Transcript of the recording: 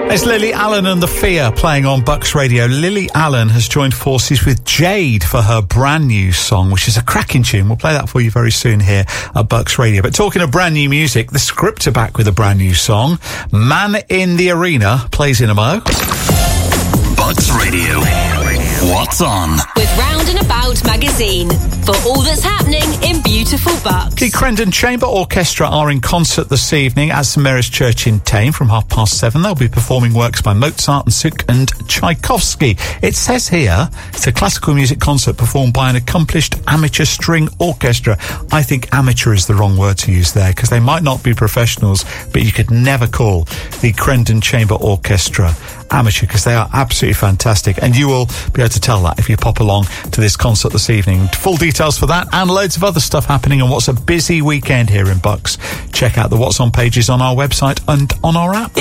It's Lily Allen and The Fear playing on Bucks Radio. Lily Allen has joined forces with Jade for her brand new song, which is a cracking tune. We'll play that for you very soon here at Bucks Radio. But talking of brand new music, the Script are back with a brand new song. Man in the Arena plays in a mo. Bucks Radio. What's on? With Round and About magazine for all that's happening in beautiful Bucks. The Crendon Chamber Orchestra are in concert this evening at St Mary's Church in Thame from 7:30. They'll be performing works by Mozart and Suk and Tchaikovsky. It says here it's a classical music concert performed by an accomplished amateur string orchestra. I think amateur is the wrong word to use there because they might not be professionals, but you could never call the Crendon Chamber Orchestra amateur because they are absolutely fantastic, and you will be able to tell that if you pop along to this concert this evening. Full details for that and loads of other stuff happening on what's a busy weekend here in Bucks. Check out the What's On pages on our website and on our app.